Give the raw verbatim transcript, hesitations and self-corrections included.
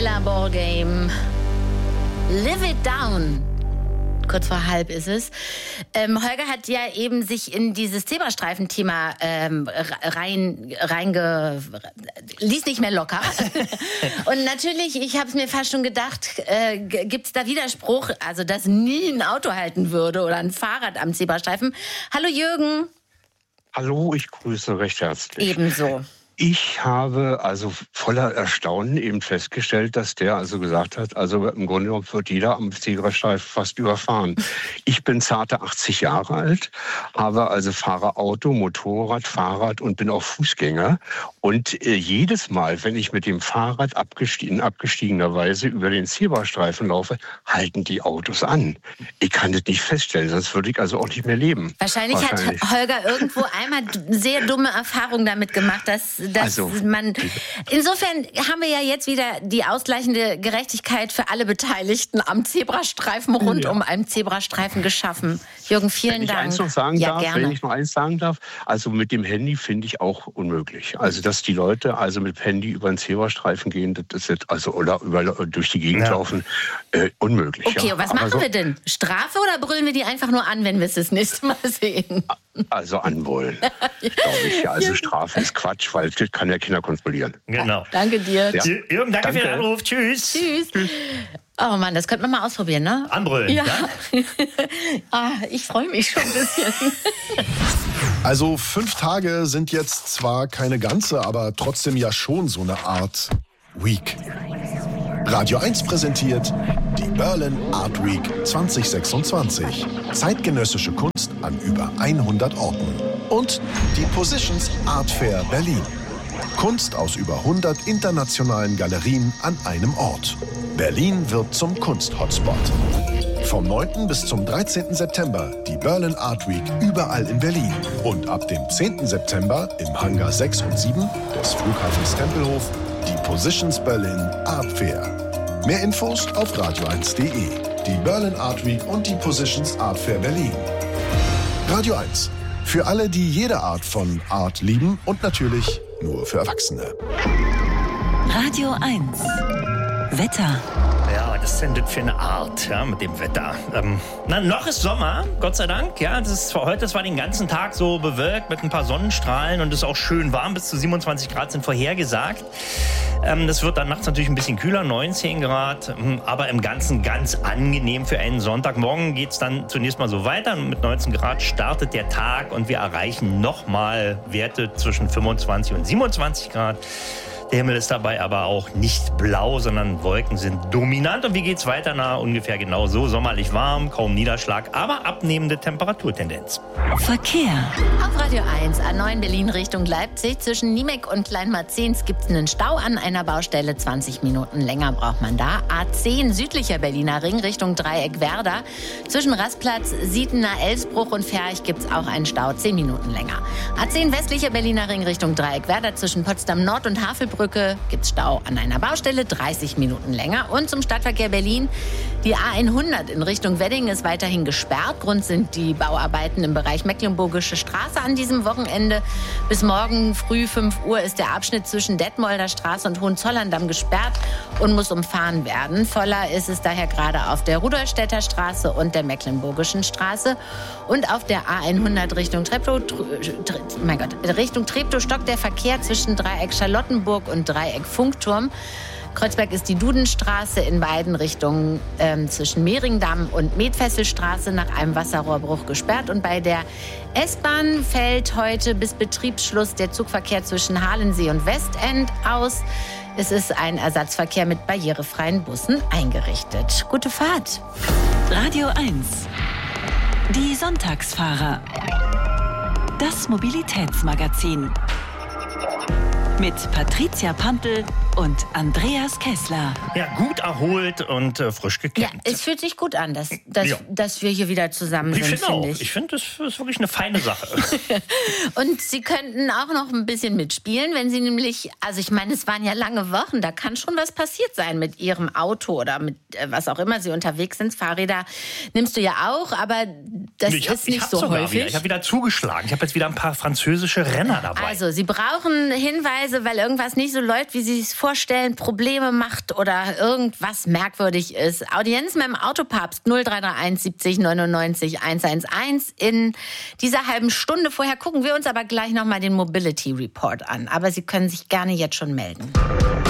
Laila Borgame. Live it down. Kurz vor halb ist es. Ähm, Holger hat ja eben sich in dieses Zebrastreifen-Thema ähm, rein, reinge... ließ nicht mehr locker. Und natürlich, ich habe es mir fast schon gedacht, äh, gibt es da Widerspruch, also dass nie ein Auto halten würde oder ein Fahrrad am Zebrastreifen. Hallo Jürgen. Hallo, ich grüße recht herzlich. Ebenso. Ich habe also voller Erstaunen eben festgestellt, dass der also gesagt hat, also im Grunde genommen wird jeder am Zebrastreifen fast überfahren. Ich bin zarte achtzig Jahre alt, habe also fahre Auto, Motorrad, Fahrrad und bin auch Fußgänger. Und äh, jedes Mal, wenn ich mit dem Fahrrad abgestiegen, abgestiegenerweise über den Zebrastreifen laufe, halten die Autos an. Ich kann das nicht feststellen, sonst würde ich also auch nicht mehr leben. Wahrscheinlich, Wahrscheinlich. hat Holger irgendwo einmal sehr dumme Erfahrungen damit gemacht, dass Dass also, man, insofern haben wir ja jetzt wieder die ausgleichende Gerechtigkeit für alle Beteiligten am Zebrastreifen rund ja. um einen Zebrastreifen geschaffen. Jürgen, vielen wenn Dank. Wenn ich eins noch sagen ja, darf, gerne. wenn ich noch eins sagen darf, also mit dem Handy finde ich auch unmöglich. Also dass die Leute also mit Handy über den Zebrastreifen gehen, das ist jetzt also oder über, durch die Gegend ja. laufen, äh, unmöglich. Okay, ja. und was Aber machen so, wir denn? Strafe oder brüllen wir die einfach nur an, wenn wir es das nächste Mal sehen? Also anbrüllen, glaube ich. Also Strafe ist Quatsch, weil das kann der Kinder kontrollieren. Genau. Danke dir. Ja. Jürgen, danke, danke für den Anruf. Tschüss. Tschüss. Tschüss. Oh Mann, das könnte man mal ausprobieren, ne? Anbrüllen. Ja. ja? ah, ich freue mich schon ein bisschen. Also fünf Tage sind jetzt zwar keine ganze, aber trotzdem ja schon so eine Art Week. Radio eins präsentiert die Berlin Art Week zwanzig sechsundzwanzig. Zeitgenössische Kunst an über hundert Orten. Und die Positions Art Fair Berlin. Kunst aus über hundert internationalen Galerien an einem Ort. Berlin wird zum Kunst-Hotspot. Vom neunten bis zum dreizehnten September die Berlin Art Week überall in Berlin. Und ab dem zehnten September im Hangar sechs und sieben des Flughafens Tempelhof die Positions Berlin Art Fair. Mehr Infos auf radio eins punkt de. Die Berlin Art Week und die Positions Art Fair Berlin. Radio eins. Für alle, die jede Art von Art lieben und natürlich nur für Erwachsene. Radio eins. Wetter. Ja, was ist denn das für eine Art, ja, mit dem Wetter? Ähm, na, noch ist Sommer, Gott sei Dank. Ja, das ist heute zwar den ganzen Tag so bewölkt mit ein paar Sonnenstrahlen und es ist auch schön warm. Bis zu siebenundzwanzig Grad sind vorhergesagt. Ähm, das wird dann nachts natürlich ein bisschen kühler, neunzehn Grad. Aber im Ganzen ganz angenehm für einen Sonntag. Morgen geht es dann zunächst mal so weiter. Mit neunzehn Grad startet der Tag und wir erreichen nochmal Werte zwischen fünfundzwanzig und siebenundzwanzig Grad. Der Himmel ist dabei aber auch nicht blau, sondern Wolken sind dominant. Und wie geht's weiter? Na, ungefähr genau so. Sommerlich warm, kaum Niederschlag, aber abnehmende Temperaturtendenz. Verkehr. Auf Radio eins, A neun Berlin Richtung Leipzig. Zwischen Niemek und Kleinmarzens gibt es einen Stau an einer Baustelle. zwanzig Minuten länger braucht man da. A zehn südlicher Berliner Ring Richtung Dreieck Werder. Zwischen Rastplatz, Sietener, Elsbruch und Ferch gibt es auch einen Stau. zehn Minuten länger. A zehn westlicher Berliner Ring Richtung Dreieck Werder. Zwischen Potsdam Nord und Havelbrück gibt es Stau an einer Baustelle, dreißig Minuten länger. Und zum Stadtverkehr Berlin, die A hundert in Richtung Wedding ist weiterhin gesperrt. Grund sind die Bauarbeiten im Bereich Mecklenburgische Straße an diesem Wochenende. Bis morgen früh fünf Uhr ist der Abschnitt zwischen Detmolder Straße und Hohenzollern-Damm gesperrt und muss umfahren werden. Voller ist es daher gerade auf der Rudolstädter Straße und der Mecklenburgischen Straße. Und auf der A hundert Richtung Treptow, mein Gott, Richtung Treptow stockt der Verkehr zwischen Dreieck Charlottenburg und Dreieck Funkturm. Kreuzberg ist die Dudenstraße in beiden Richtungen ähm, zwischen Mehringdamm und Metfesselstraße nach einem Wasserrohrbruch gesperrt. Und bei der S-Bahn fällt heute bis Betriebsschluss der Zugverkehr zwischen Halensee und Westend aus. Es ist ein Ersatzverkehr mit barrierefreien Bussen eingerichtet. Gute Fahrt. Radio eins. Die Sonntagsfahrer. Das Mobilitätsmagazin. Mit Patricia Pantel und Andreas Kessler. Ja, gut erholt und äh, frisch gekämmt. Ja, es fühlt sich gut an, dass, dass, ja. dass wir hier wieder zusammen ich sind, finde auch. find ich. Ich finde, das ist wirklich eine feine Sache. Und Sie könnten auch noch ein bisschen mitspielen, wenn Sie nämlich, also ich meine, es waren ja lange Wochen, da kann schon was passiert sein mit Ihrem Auto oder mit äh, was auch immer Sie unterwegs sind. Fahrräder nimmst du ja auch, aber das ich hab, ist nicht ich hab so sogar häufig. Wieder. Ich habe wieder zugeschlagen. Ich habe jetzt wieder ein paar französische Renner dabei. Also, Sie brauchen Hinweise Reise, weil irgendwas nicht so läuft, wie Sie es vorstellen, Probleme macht oder irgendwas merkwürdig ist. Audienz mit dem Autopapst null drei drei eins siebzig neunundneunzig hundertelf. In dieser halben Stunde vorher gucken wir uns aber gleich nochmal den Mobility Report an. Aber Sie können sich gerne jetzt schon melden.